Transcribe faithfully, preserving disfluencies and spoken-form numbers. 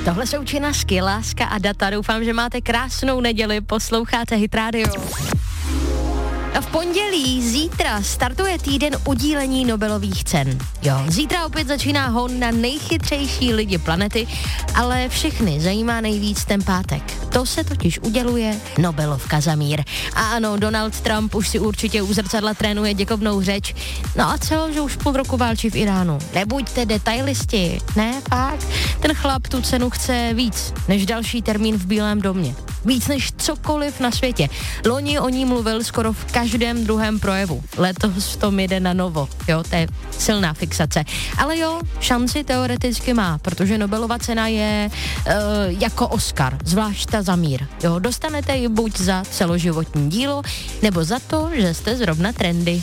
Tohle jsou Činasky, Láska a data. Doufám, že máte krásnou neděli, posloucháte Hit Radio. A v pondělí, zítra, startuje týden udílení Nobelových cen. Jo, zítra opět začíná hon na nejchytřejší lidi planety, ale všechny zajímá nejvíc ten pátek. To se totiž uděluje Nobelovka za mír. A ano, Donald Trump už si určitě u zrcadla trénuje děkovnou řeč. No a co, že už půl roku válčí v Iránu? Nebuďte detailisti, ne, fakt. Ten chlap tu cenu chce víc než další termín v Bílém domě. Víc než cokoliv na světě. Loni o ní mluvil skoro v každém druhém projevu. Letos v tom jde na novo. Jo, to je silná fixace. Ale jo, šanci teoreticky má, protože Nobelova cena je uh, jako Oscar, zvlášť ta za mír. Jo, dostanete ji buď za celoživotní dílo, nebo za to, že jste zrovna trendy.